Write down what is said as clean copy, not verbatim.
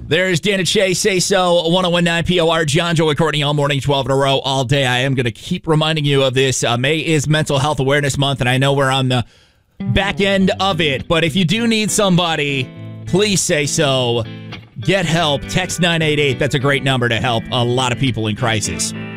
There's Dan and Shay, Say So, 1019 POR, John, Joey, Courtney, all morning, 12 in a row, all day. I am going to keep reminding you of this. May is Mental Health Awareness Month, and I know we're on the back end of it, but if you do need somebody, please say so. Get help. Text 988. That's a great number to help a lot of people in crisis.